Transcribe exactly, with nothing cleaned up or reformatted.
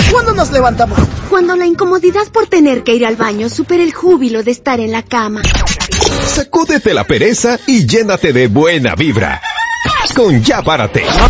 ¿Cuándo nos levantamos? Cuando la incomodidad por tener que ir al baño supera el júbilo de estar en la cama. Sacúdete la pereza y llénate de buena vibra. Con Ya Párate.